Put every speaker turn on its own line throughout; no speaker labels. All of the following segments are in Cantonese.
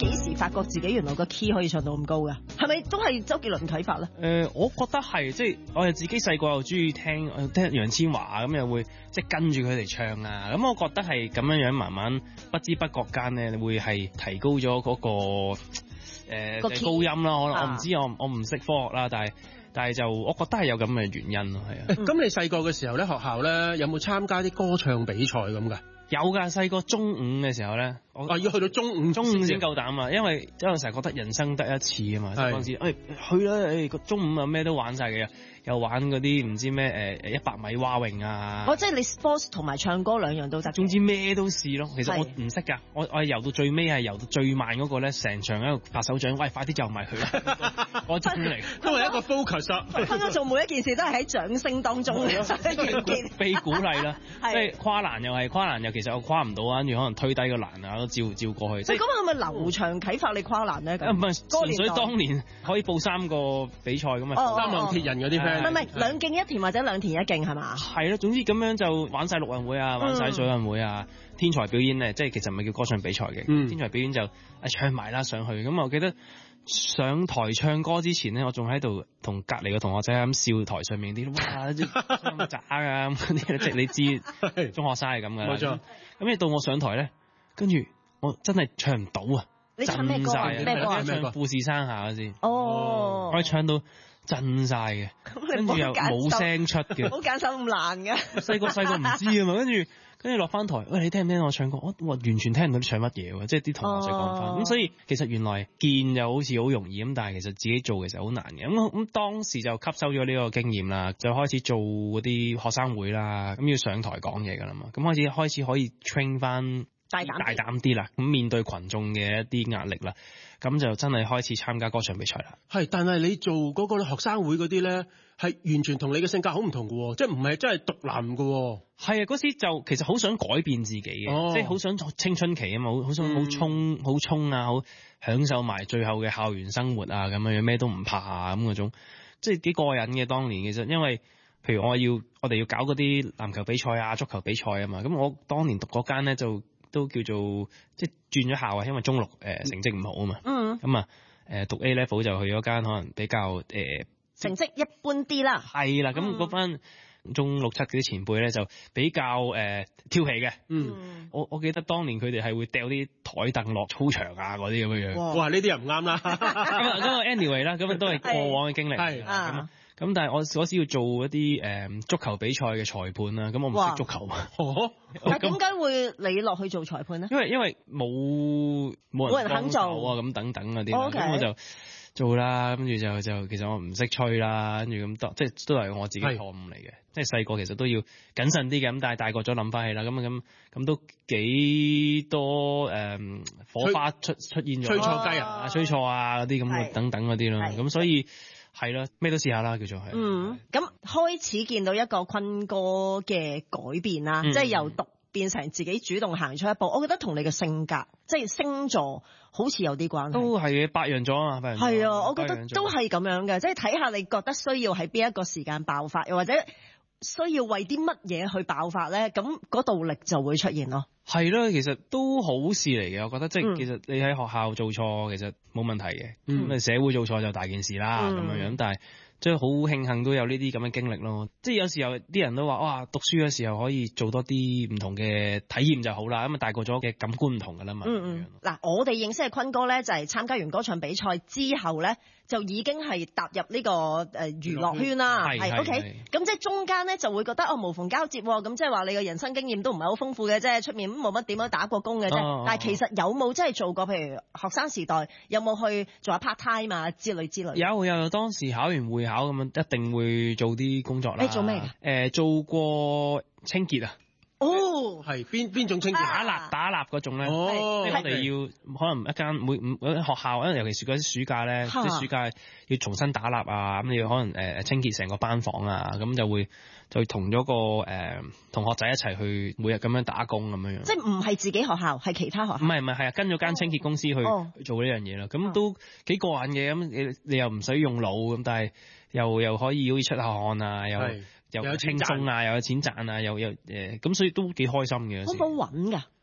幾時發覺自己原來個 key 可以唱到咁高㗎？係咪都係周杰倫啟發咧？
我覺得係，即係我哋自己細個又中意聽楊千嬅咁，又會即係跟住佢哋唱啊。咁我覺得係咁樣樣，慢慢不知不覺間咧，會係提高咗嗰個高音啦。可能我唔知，我唔識科學啦，但係就我覺得係有咁嘅原因咯，係啊。
咁你細個嘅時候咧，學校咧有冇參加啲歌唱比賽咁㗎？
有㗎，細個中五嘅時候咧，
要去到中五
先夠膽啊！因為成日覺得人生得一次啊嘛，嗰陣時去啦，中五啊咩都玩晒嘅，又玩嗰啲唔知咩100米蛙泳啊。
即係你 sports 同埋唱歌兩樣都得。總
之咩都試咯。其實我唔識㗎，我係游到最尾係游到最慢嗰個咧，成場喺度拍手掌，喂快啲游埋佢啦！我真嚟，
都係一個 focus。
香港做每一件事都係喺掌聲當中嘅完結，
被鼓勵啦。即係跨欄又係跨欄又其實我跨唔到啊，跟住可能推低個欄啊，都照過去。
咁係咪劉翔啟發你跨欄咧？
唔係，所以當年可以報3個比賽咁啊，3項鐵人嗰啲 friend。
唔係兩徑一田或者兩田一徑係嘛？
係咯，總之咁樣就玩晒陸運會啊，玩晒水運會啊，天才表演咧，即係其實唔係叫歌唱比賽嘅，天才表演就唱埋啦上去。咁我記得上台唱歌之前咧，我仲喺度同隔離嘅同學仔咁笑台上面啲哇咁渣啊咁啲，即係你知中學生係咁嘅。冇錯。咁你到我上台咧，跟住我真係唱唔到啊！
你唱咩歌？咩歌？
唱富士山下嗰先。
哦。
我唱到震晒嘅，跟住又冇聲出嘅。
好揀手咁難嘅。
細個唔知啊嘛，跟住落翻台，喂，你聽唔聽我唱歌？我完全聽唔到你唱乜嘢喎，即係啲同學仔講翻。咁所以其實原來見就好似好容易咁，但係其實自己做其實好難嘅。咁當時就吸收咗呢個經驗啦，就開始做嗰啲學生會啦，咁要上台講嘢噶啦嘛，咁開始可以 train 翻大膽啲啦，咁面對群眾嘅一啲壓力啦，咁就真係開始參加歌唱比賽啦。
係，但係你做嗰個學生會嗰啲咧，係完全同你嘅性格好唔同嘅喎，即係唔係真係獨男嘅喎。
係啊，嗰時就其實好想改變自己嘅，即係好想青春期啊嘛，好想好衝啊，好享受埋最後嘅校園生活啊，咁樣咩都唔怕啊咁嗰種，即係幾過癮嘅當年。其實因為譬如我哋要搞嗰啲籃球比賽啊、足球比賽啊嘛，咁我當年讀嗰間咧就都叫做即係轉咗校啊，因為中六成績唔好啊嘛。咁啊讀 A level 就去咗間可能比較
成績一般啲啦。
係啦，咁嗰班中六七嗰啲前輩咧就比較調皮嘅。我記得當年佢哋係會掉啲台凳落操場啊嗰啲咁樣樣。
哇！呢啲又唔啱啦。
咁 anyway 啦，咁都係過往嘅經歷。係咁但係我嗰時要做一啲足球比賽嘅裁判啦，咁我唔識足球啊。
但點解會你落去做裁判咧？
因為冇人肯做啊，咁等等嗰啲，咁我就做啦。跟住就其實我唔識吹啦，跟住咁即係都係我自己錯誤嚟嘅。即係細個其實都要謹慎啲嘅，咁但係大個咗諗翻起啦，咁都幾多火花出現咗，
吹錯雞啊，
吹錯啊嗰啲咁等等嗰啲咯，咁所以。係啦，咩都試下啦，叫做係。
咁開始見到一個坤哥嘅改變啦，即係由讀變成自己主動行出一步。我覺得同你嘅性格，即係星座好似有啲關係。都
係嘅，白羊座啊嘛，
係啊，我覺得都係咁樣嘅，即係睇下你覺得需要喺邊一個時間爆發，又或者需要為啲乜嘢去爆發咧，咁嗰道力就會出現咯。
係咯，其實都好事嚟嘅，我覺得即係其實你喺學校做錯，其實冇問題嘅。咁社會做錯就大件事啦，咁樣。但係即係好慶幸都有呢啲咁嘅經歷咯。即係有時候啲人都話哇，讀書嘅時候可以做多啲唔同嘅體驗就好啦，咁啊大個咗嘅感官唔同噶啦嘛。
嗱，我哋認識嘅坤哥咧，就係參加完歌唱比賽之後咧，就已經係踏入呢個娛樂圈啦。係 OK，咁即係中間咧就會覺得無縫交接，咁即係話你嘅人生經驗都唔係好豐富嘅啫，出面冇乜點樣打過工嘅啫。但係其實有冇真係做過，譬如學生時代有冇去做下 part time 啊之類？
有，當時考完會考咁樣，一定會做啲工作啦。
你做咩㗎？
做過清潔啊。
係邊種清潔？
打蠟嗰種咧。我哋要可能一間每學校，因為尤其是嗰啲暑假咧，啲暑假要重新打蠟啊，咁你要可能清潔成個班房啊，咁就同咗個同學仔一齊去每日咁樣打工咁樣樣。即
係唔係自己學校，係其他學校？
唔係，係啊，跟咗間清潔公司去做呢樣嘢啦。咁都幾過癮嘅，咁你又唔使用腦咁，但係又可以好似出下汗啊，又輕鬆啊，又有錢賺啊，咁所以都幾開心嘅。
好唔好揾㗎？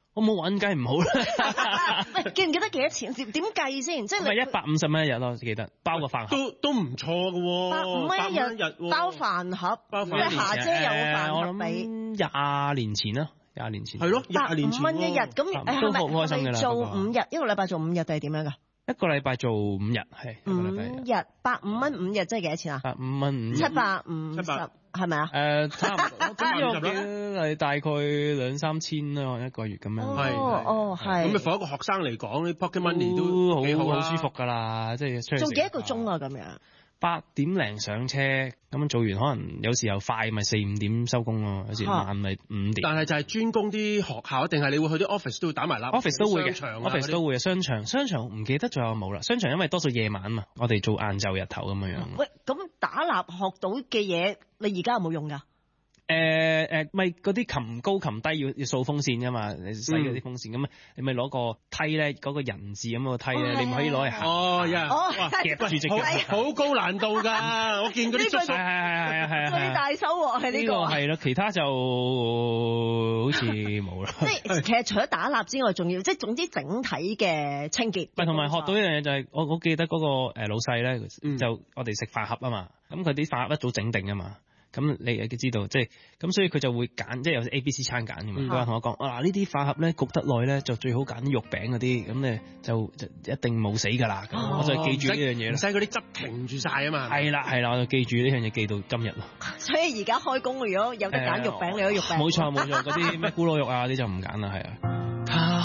我冇玩梗係唔好啦。
喂，記唔記得幾多錢？點計先？即係
咪150蚊一日咯，記得包個飯盒
都唔錯嘅喎。
150蚊一日包飯盒，即係霞姐有飯盒俾。
20年前啦，20年前。
係咯，20年前。
150蚊一日，咁
都好開心㗎啦。
做5日，一個禮拜做5日定係點樣㗎？
一個禮拜做5日，係
5日85蚊5日，即係幾多錢啊
？85蚊5日。
750係咪啊？
差唔多。我記得係大概2-3千啦，一個月咁樣。
係。
咁你放一個學生嚟講，啲 pocket money 都幾好
好舒服㗎啦，即係出去。
做幾多個鐘啊？咁樣
？8點零上車，咁樣做完可能有時候快咪4-5點收工咯，有時慢咪5點。
但係就係專攻啲學校，定係你會去啲 office 都會打埋啦
？office 都會嘅，office 都會嘅。商場唔記得仲有冇啦？商場因為多數夜晚嘛，我哋做晏晝日頭咁樣樣。
喂，咁打蠟學到嘅嘢，你而家有冇用㗎？
咪嗰啲琴高琴低要掃風扇㗎嘛，你洗嗰啲風扇咁你咪攞個梯咧，嗰個人字咁個梯咧，你唔可以攞嚟行。夾住隻腳，
好高難度㗎！我見嗰啲叔叔
係
最大收穫係呢個。
係咯，其他就好似冇啦。
即係其實除咗打蠟之外，仲要即係總之整體嘅清潔。
同埋學到一樣嘢就係我記得嗰個老細咧，就我哋食飯盒啊嘛，咁佢啲飯盒一早整定啊嘛。咁你亦都知道，即係咁，所以佢就會揀，即係有 A、B、C 餐揀嘅嘛。佢話同我講，呢啲飯盒咧焗得耐咧，就最好揀啲肉餅嗰啲，咁咧就一定冇死㗎啦。我就記住呢樣嘢啦。
唔使嗰啲汁停住晒啊嘛。
係啦，我就記住呢樣嘢，記到今日咯。
所以而家開工，如果有得揀肉餅，你有肉餅。
冇錯，嗰啲咩咕嚕肉啊啲就唔揀啦，係啊。